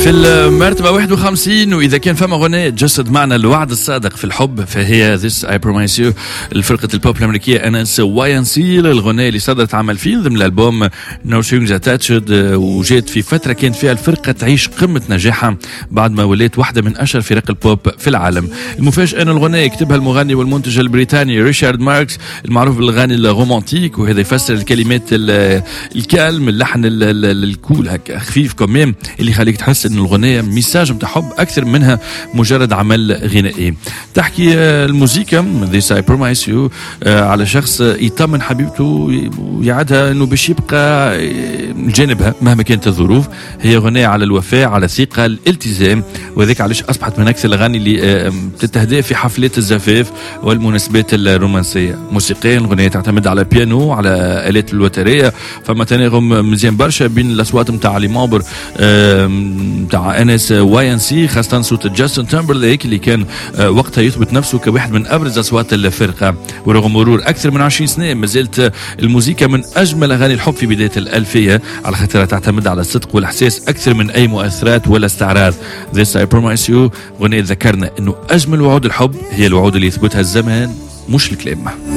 في المرتبة 51. وإذا كان فما غنية تجسد معنى الوعد الصادق في الحب فهي This I Promise You الفرقة البوب الأمريكية NS YNC. الغنية اللي صدرت عام 2000 ضمن الألبوم No Strings Attached، وجات في فترة كانت فيها الفرقة تعيش قمة نجاحها بعد ما ولات واحدة من أشهر فرق البوب في العالم. المفاجأة أن الغنية كتبها المغني والمنتج البريطاني ريشارد ماركس المعروف بالأغاني الرومانتيك، وهذا يفسر الكلمات الكالم، اللحن الكول هكا خفيف كمان اللي يخليك تحس ان الغنية ميساج متاع حب اكثر منها مجرد عمل غنائي. تحكي الموسيقى This I Promise You على شخص يطمن حبيبته ويعدها انه باش يبقى جانبها مهما كانت الظروف. هي غنية على الوفاء، على الثقة، الالتزام، وذلك علاش اصبحت من اكثر الاغاني اللي تتهدى في حفلات الزفاف والمناسبات الرومانسية. موسيقيا الغنية تعتمد على البيانو، على آلات الوترية، فما تناغم مزيان برشا بين الاصوات نتاع لي مامبر نتاع NS YNC، خاصة صوت جاستن تيمبرليك اللي كان وقتها يثبت نفسه كواحد من ابرز اصوات الفرقة. ورغم مرور اكثر من 20 سنة ما زالت الموسيقى من اجمل اغاني الحب في بداية الألفية، على خاطرها تعتمد على الصدق والاحساس اكثر من اي مؤثرات ولا استعراض. This I Promise You غنية ذكرنا انه اجمل وعود الحب هي الوعود اللي يثبتها الزمان مش الكلام.